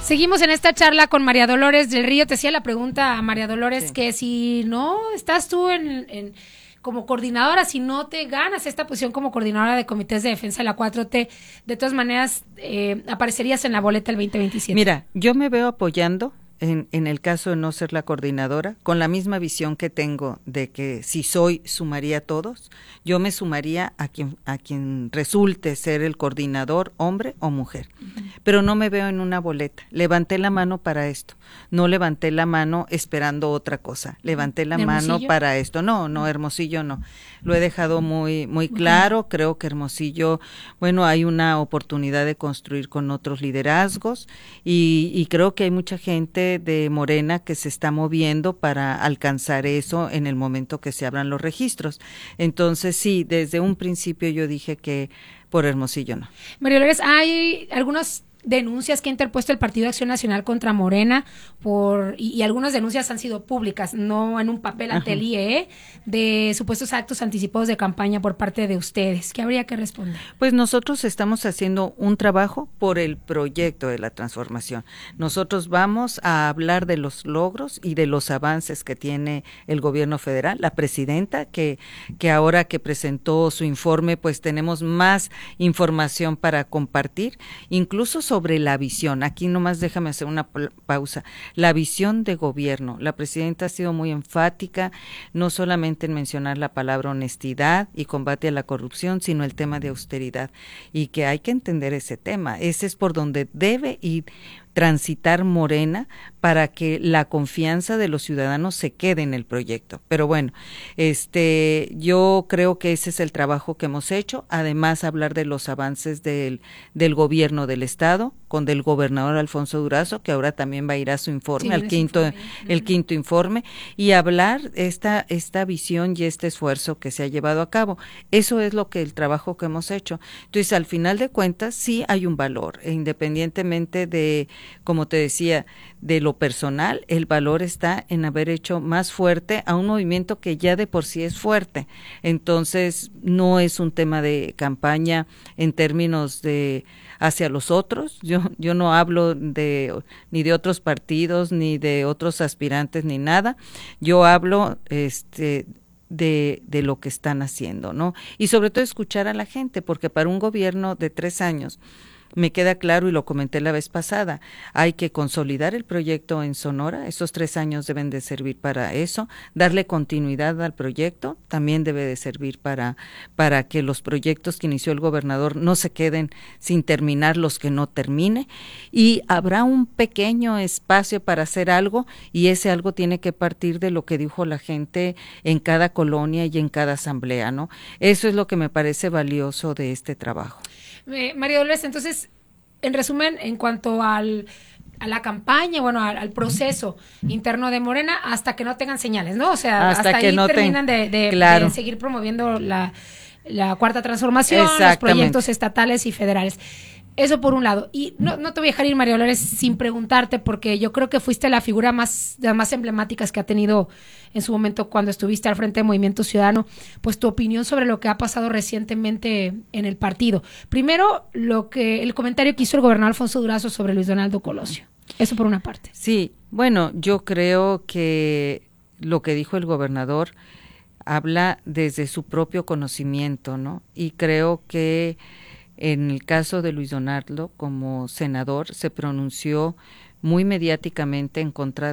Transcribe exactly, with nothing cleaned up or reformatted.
Seguimos en esta charla con María Dolores del Río. Te hacía la pregunta a María Dolores Sí. que si no estás tú en, en como coordinadora, si no te ganas esta posición como coordinadora de comités de defensa de la cuatro T, de todas maneras eh, aparecerías en la boleta el veinte veintisiete. Mira, yo me veo apoyando en, en el caso de no ser la coordinadora, con la misma visión que tengo de que si soy, sumaría a todos, yo me sumaría a quien, a quien resulte ser el coordinador, hombre o mujer. Uh-huh. Pero no me veo en una boleta. Levanté la mano para esto. No levanté la mano esperando otra cosa. Levanté la mano para esto. No, no, Hermosillo no. Lo he dejado muy, muy claro. Uh-huh. Creo que Hermosillo, bueno, hay una oportunidad de construir con otros liderazgos y, y creo que hay mucha gente de Morena que se está moviendo para alcanzar eso en el momento que se abran los registros. Entonces, sí, desde un principio yo dije que por Hermosillo no. María Dolores, hay algunos denuncias que ha interpuesto el Partido de Acción Nacional contra Morena por y, y algunas denuncias han sido públicas, no en un papel ante el I E E, de supuestos actos anticipados de campaña por parte de ustedes. ¿Qué habría que responder? Pues nosotros estamos haciendo un trabajo por el proyecto de la transformación. Nosotros vamos a hablar de los logros y de los avances que tiene el gobierno federal. La presidenta, que, que ahora que presentó su informe, pues tenemos más información para compartir, incluso sobre la visión. Aquí nomás déjame hacer una pausa. La visión de gobierno. La presidenta ha sido muy enfática, no solamente en mencionar la palabra honestidad y combate a la corrupción, sino el tema de austeridad. Y que hay que entender ese tema. Ese es por donde debe ir transitar Morena para que la confianza de los ciudadanos se quede en el proyecto. Pero bueno, este, yo creo que ese es el trabajo que hemos hecho. Además, hablar de los avances del, del gobierno del estado, con del gobernador Alfonso Durazo, que ahora también va a ir a su informe, sí, al quinto, informe. el quinto informe, y hablar esta, esta visión y este esfuerzo que se ha llevado a cabo. Eso es lo que el trabajo que hemos hecho. Entonces, al final de cuentas, sí hay un valor, e independientemente de, como te decía, de lo personal, el valor está en haber hecho más fuerte a un movimiento que ya de por sí es fuerte. Entonces, no es un tema de campaña en términos de hacia los otros. Yo, yo no hablo de ni de otros partidos, ni de otros aspirantes, ni nada. Yo hablo este de, de lo que están haciendo, ¿no? Y sobre todo escuchar a la gente, porque para un gobierno de tres años, me queda claro y lo comenté la vez pasada, hay que consolidar el proyecto en Sonora, esos tres años deben de servir para eso, darle continuidad al proyecto, también debe de servir para, para que los proyectos que inició el gobernador no se queden sin terminar los que no termine, y habrá un pequeño espacio para hacer algo, y ese algo tiene que partir de lo que dijo la gente en cada colonia y en cada asamblea, ¿no? Eso es lo que me parece valioso de este trabajo. Eh, María Dolores, entonces, en resumen, en cuanto al, a la campaña, bueno, al, al proceso interno de Morena, hasta que no tengan señales, ¿no? O sea, hasta, hasta que ahí no terminan ten... de, de, claro. de seguir promoviendo la, la cuarta transformación, los proyectos estatales y federales. Eso por un lado. Y no, no te voy a dejar ir, María Dolores, sin preguntarte, porque yo creo que fuiste la figura más, de las más emblemáticas que ha tenido en su momento cuando estuviste al frente de Movimiento Ciudadano, pues tu opinión sobre lo que ha pasado recientemente en el partido. Primero, lo que el comentario que hizo el gobernador Alfonso Durazo sobre Luis Donaldo Colosio. Eso por una parte. Sí, bueno, yo creo que lo que dijo el gobernador habla desde su propio conocimiento, ¿no? Y creo que en el caso de Luis Donaldo, como senador, se pronunció muy mediáticamente en contra